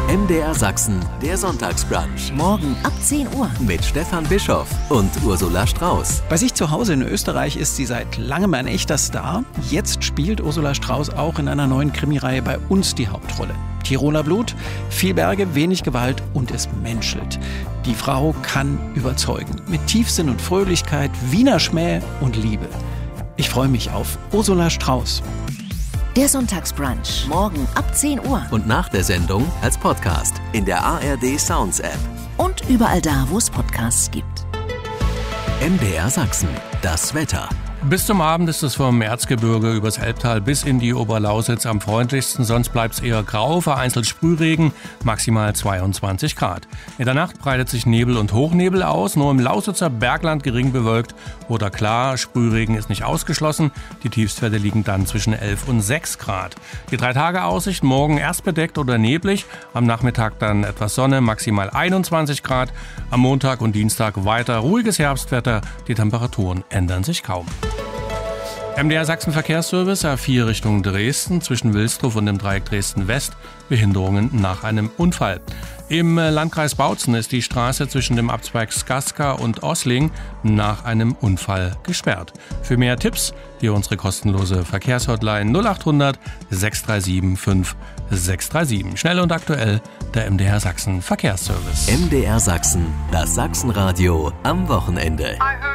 MDR Sachsen, der Sonntagsbrunch. Morgen ab 10 Uhr. Mit Stefan Bischoff und Ursula Strauß. Bei sich zu Hause in Österreich ist sie seit langem ein echter Star. Jetzt spielt Ursula Strauß auch in einer neuen Krimireihe bei uns die Hauptrolle. Tiroler Blut, viel Berge, wenig Gewalt und es menschelt. Die Frau kann überzeugen. Mit Tiefsinn und Fröhlichkeit, Wiener Schmäh und Liebe. Ich freue mich auf Ursula Strauß. Der Sonntagsbrunch. Morgen ab 10 Uhr. Und nach der Sendung als Podcast in der ARD Sounds App. Und überall da, wo es Podcasts gibt. MDR Sachsen. Das Wetter. Bis zum Abend ist es vom Erzgebirge übers Elbtal bis in die Oberlausitz am freundlichsten, sonst bleibt es eher grau, vereinzelt Sprühregen, maximal 22 Grad. In der Nacht breitet sich Nebel und Hochnebel aus, nur im Lausitzer Bergland gering bewölkt oder klar, Sprühregen ist nicht ausgeschlossen, die Tiefstwerte liegen dann zwischen 11 und 6 Grad. Die 3-Tage-Aussicht, morgen erst bedeckt oder neblig, am Nachmittag dann etwas Sonne, maximal 21 Grad, am Montag und Dienstag weiter ruhiges Herbstwetter, die Temperaturen ändern sich kaum. MDR Sachsen Verkehrsservice A4 Richtung Dresden zwischen Wilsdruff und dem Dreieck Dresden West. Behinderungen nach einem Unfall. Im Landkreis Bautzen ist die Straße zwischen dem Abzweig Skaska und Ossling nach einem Unfall gesperrt. Für mehr Tipps hier unsere kostenlose Verkehrshotline 0800 637 5637. Schnell und aktuell der MDR Sachsen Verkehrsservice. MDR Sachsen, das Sachsenradio am Wochenende.